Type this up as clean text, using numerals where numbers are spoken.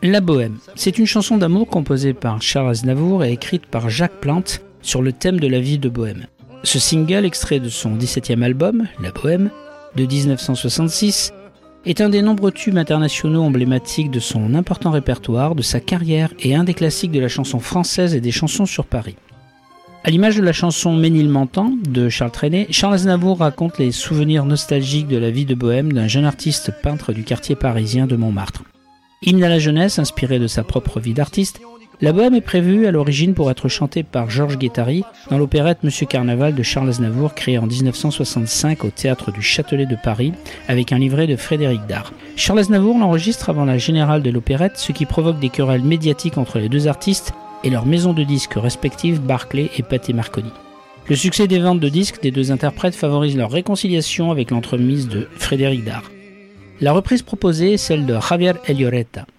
La Bohème, c'est une chanson d'amour composée par Charles Aznavour et écrite par Jacques Plante sur le thème de la vie de Bohème. Ce single, extrait de son 17e album, La Bohème, de 1966, est un des nombreux tubes internationaux emblématiques de son important répertoire, de sa carrière et un des classiques de la chanson française et des chansons sur Paris. À l'image de la chanson Ménilmontant de Charles Trenet, Charles Aznavour raconte les souvenirs nostalgiques de la vie de Bohème d'un jeune artiste peintre du quartier parisien de Montmartre. Hymne à la jeunesse, inspiré de sa propre vie d'artiste, La Bohème est prévue à l'origine pour être chantée par Georges Guettari dans l'opérette Monsieur Carnaval de Charles Aznavour, créée en 1965 au Théâtre du Châtelet de Paris, avec un livret de Frédéric Dard. Charles Aznavour l'enregistre avant la générale de l'opérette, ce qui provoque des querelles médiatiques entre les deux artistes et leurs maisons de disques respectives, Barclay et Pathé Marconi. Le succès des ventes de disques des deux interprètes favorise leur réconciliation avec l'entremise de Frédéric Dard. La reprise proposée est celle de Javier El Lloreta.